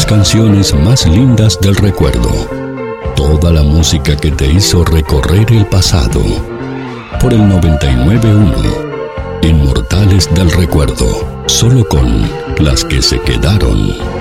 las canciones más lindas del recuerdo. Toda la música que te hizo recorrer el pasado. Por el 99.1. Inmortales del recuerdo. Solo con las que se quedaron.